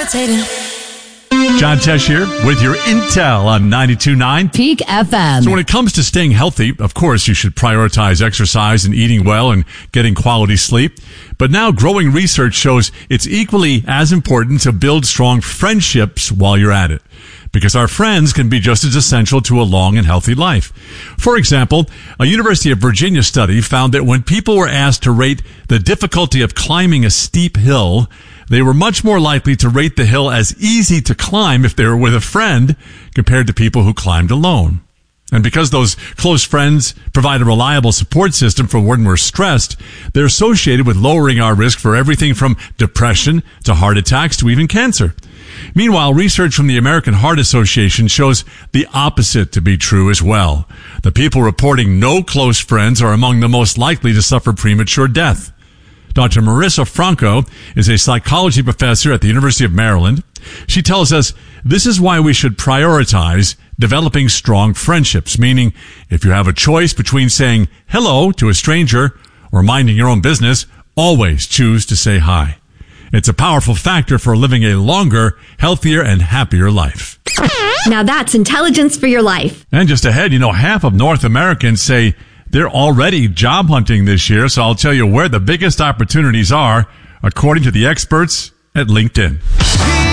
levitating. John Tesh here with your intel on 92.9 Peak FM. So when it comes to staying healthy, of course, you should prioritize exercise and eating well and getting quality sleep. But now growing research shows it's equally as important to build strong friendships while you're at it, because our friends can be just as essential to a long and healthy life. For example, a University of Virginia study found that when people were asked to rate the difficulty of climbing a steep hill, they were much more likely to rate the hill as easy to climb if they were with a friend compared to people who climbed alone. And because those close friends provide a reliable support system for when we're stressed, they're associated with lowering our risk for everything from depression to heart attacks to even cancer. Meanwhile, research from the American Heart Association shows the opposite to be true as well. The people reporting no close friends are among the most likely to suffer premature death. Dr. Marissa Franco is a psychology professor at the University of Maryland. She tells us this is why we should prioritize developing strong friendships, meaning if you have a choice between saying hello to a stranger or minding your own business, always choose to say hi. It's a powerful factor for living a longer, healthier, and happier life. Now that's intelligence for your life. And just ahead, half of North Americans say they're already job hunting this year, so I'll tell you where the biggest opportunities are, according to the experts at LinkedIn.